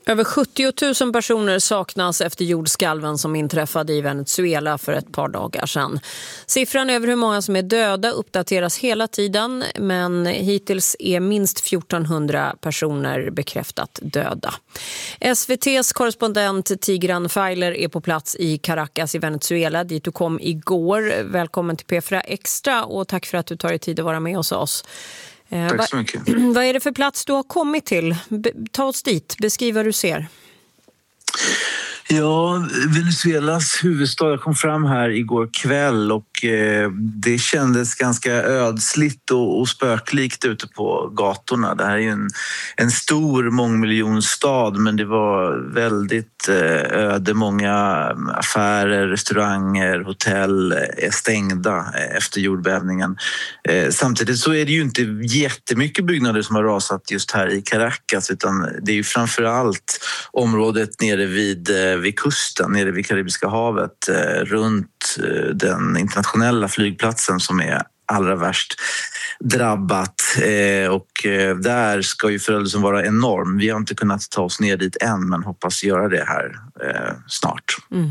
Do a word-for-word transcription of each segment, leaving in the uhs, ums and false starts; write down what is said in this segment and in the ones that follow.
Över sjuttio tusen personer saknas efter jordskalven som inträffade i Venezuela för ett par dagar sedan. Siffran över hur många som är döda uppdateras hela tiden, men hittills är minst fjortonhundra personer bekräftat döda. S V T:s korrespondent Tigran Feiler är på plats i Caracas i Venezuela, dit du kom igår. Välkommen till P fyra Extra och tack för att du tar dig tid att vara med hos oss. Tack så mycket. Vad är det för plats du har kommit till? Be- ta oss dit, beskriv vad du ser. Ja, Venezuelas huvudstad. Jag kom fram här igår kväll och eh, det kändes ganska ödsligt och, och spöklikt ute på gatorna. Det här är ju en, en stor mångmiljonstad, men det var väldigt eh, öde. Många affärer, restauranger, hotell är stängda efter jordbävningen. Eh, samtidigt så är det ju inte jättemycket byggnader som har rasat just här i Caracas, utan det är ju framförallt området nere vid vid kusten, nere vid Karibiska havet, eh, runt eh, den internationella flygplatsen som är allra värst drabbat. Eh, och eh, där ska ju förödelsen vara enorm. Vi har inte kunnat ta oss ner dit än, men hoppas göra det här eh, snart. Mm.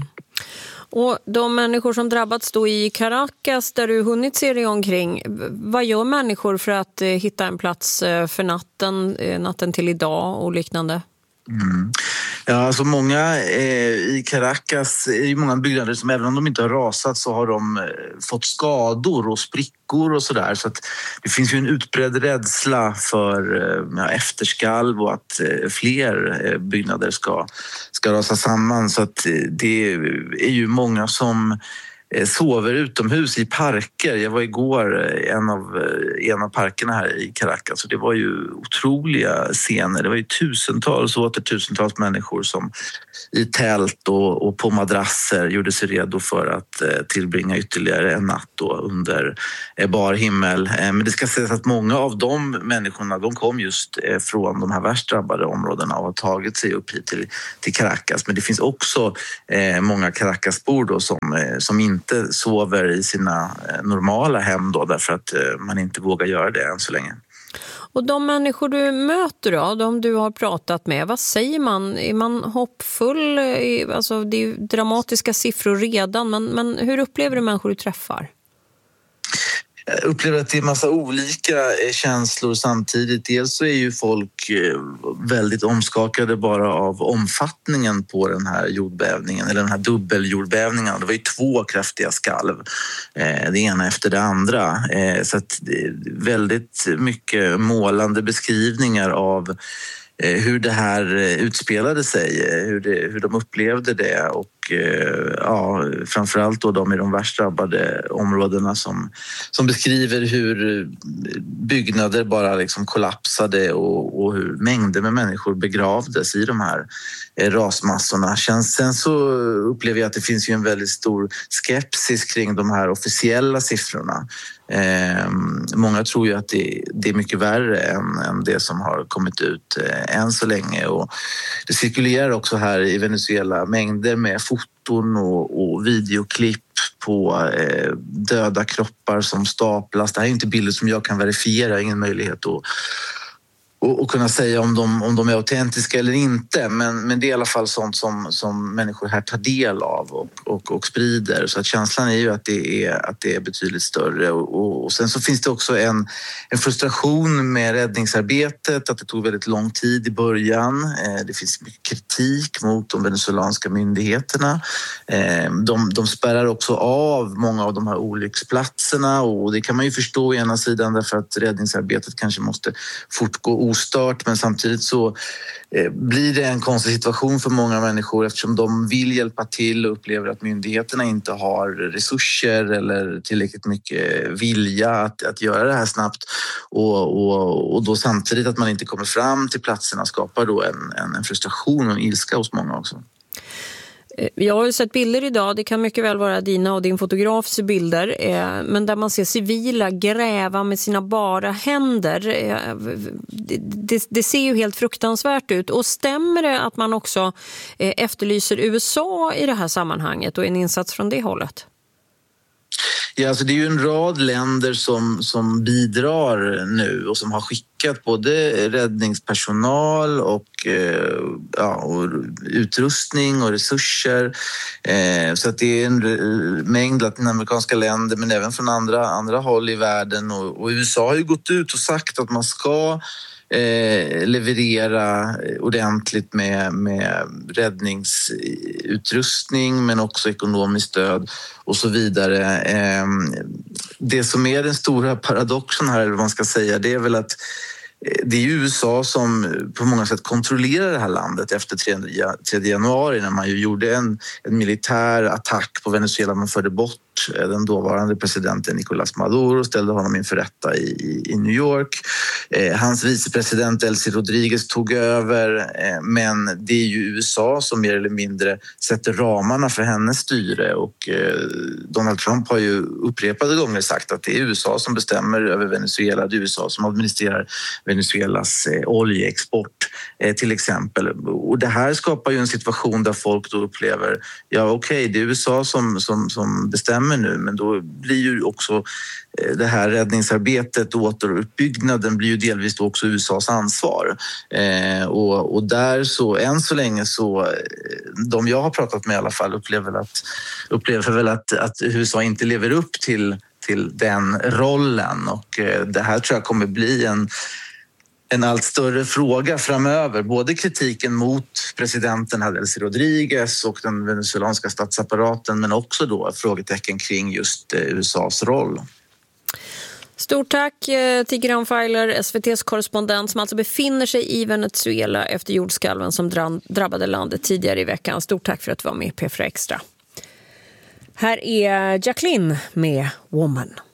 Och de människor som drabbats då i Caracas, där du hunnit se dig omkring, vad gör människor för att eh, hitta en plats eh, för natten, eh, natten till idag och liknande? Mm. Ja, alltså många eh, i Caracas är ju många byggnader som även om de inte har rasat så har de eh, fått skador och sprickor och sådär, så att det finns ju en utbredd rädsla för eh, ja, efterskalv och att eh, fler eh, byggnader ska, ska rasa samman, så att eh, det är ju många som sover utomhus i parker. Jag var igår en av, en av parkerna här i Caracas och det var ju otroliga scener. Det var ju tusentals och åter tusentals människor som i tält och, och på madrasser gjorde sig redo för att eh, tillbringa ytterligare en natt då under eh, bar himmel. Eh, men det ska sägas att många av de människorna, de kom just eh, från de här värst drabbade områdena och har tagit sig upp hit till, till Caracas. Men det finns också eh, många Caracasbor då som, eh, som inte sover i sina eh, normala hem då, därför att eh, man inte vågar göra det än så länge. Och de människor du möter då, de du har pratat med, vad säger man? Är man hoppfull? Alltså det är ju dramatiska siffror redan, men, men hur upplever du människor du träffar? Jag upplever att det är massa olika känslor samtidigt. Dels så är ju folk väldigt omskakade bara av omfattningen på den här jordbävningen, eller den här dubbeljordbävningen. Det var ju två kraftiga skalv, det ena efter det andra. Så att det är väldigt mycket målande beskrivningar av hur det här utspelade sig, hur, det, hur de upplevde det och ja, framförallt då de i de värst drabbade områdena som, som beskriver hur byggnader bara liksom kollapsade och, och hur mängder med människor begravdes i de här rasmassorna. Sen så upplever jag att det finns ju en väldigt stor skepsis kring de här officiella siffrorna. Eh, många tror ju att det, det är mycket värre än, än det som har kommit ut eh, än så länge, och det cirkulerar också här i Venezuela mängder med foton och, och videoklipp på eh, döda kroppar som staplas. Det här är inte bilder som jag kan verifiera, ingen möjlighet att Och, och kunna säga om de, om de är autentiska eller inte. Men, men det är i alla fall sånt som, som människor här tar del av och, och, och sprider. Så att känslan är ju att det är, att det är betydligt större. Och, och, och sen så finns det också en, en frustration med räddningsarbetet. Att det tog väldigt lång tid i början. Eh, det finns mycket kritik mot de venezuelanska myndigheterna. Eh, de, de spärrar också av många av de här olycksplatserna. Och det kan man ju förstå i ena sidan därför att räddningsarbetet kanske måste fortgå ostört, men samtidigt så eh, blir det en konstig situation för många människor eftersom de vill hjälpa till och upplever att myndigheterna inte har resurser eller tillräckligt mycket vilja att, att göra det här snabbt, och, och, och då samtidigt att man inte kommer fram till platserna skapar då en, en, en frustration och en ilska hos många också. Jag har ju sett bilder idag, det kan mycket väl vara dina och din fotografs bilder, eh, men där man ser civila gräva med sina bara händer. Eh, det, det, det ser ju helt fruktansvärt ut. Och stämmer det att man också eh, efterlyser U S A i det här sammanhanget och en insats från det hållet? Ja, alltså det är ju en rad länder som, som bidrar nu och som har skickat både räddningspersonal och, eh, ja, och utrustning och resurser. Eh, så att det är en mängd latinamerikanska länder men även från andra, andra håll i världen. Och, och U S A har ju gått ut och sagt att man ska Eh, leverera ordentligt med, med räddningsutrustning men också ekonomiskt stöd och så vidare. Eh, det som är den stora paradoxen här, eller vad man ska säga, det är väl att det är U S A som på många sätt kontrollerar det här landet efter tredje januari när man ju gjorde en, en militär attack på Venezuela. Man förde bort den dåvarande presidenten Nicolás Maduro och ställde honom inför rätta i, i New York. Eh, hans vicepresident Delcy Rodriguez tog över, eh, men det är ju U S A som mer eller mindre sätter ramarna för hennes styre och eh, Donald Trump har ju upprepade gånger sagt att det är U S A som bestämmer över Venezuela, det är U S A som administrerar Venezuelas eh, oljeexport eh, till exempel. Och det här skapar ju en situation där folk då upplever, ja okej, okay, det är U S A som, som, som bestämmer nu, men då blir ju också det här räddningsarbetet och återuppbyggnaden blir ju delvis då också U S A:s ansvar. Eh, och, och där så, än så länge så, de jag har pratat med i alla fall upplever, att, upplever väl att, att U S A inte lever upp till, till den rollen och eh, det här tror jag kommer bli en en allt större fråga framöver. Både kritiken mot presidenten Delcy Rodriguez och den venezuelanska statsapparaten men också då frågetecken kring just U S A:s roll. Stort tack till Tigran Feiler, S V T:s korrespondent som alltså befinner sig i Venezuela efter jordskalven som drabbade landet tidigare i veckan. Stort tack för att du var med i P fyra Extra. Här är Jacqueline med Woman.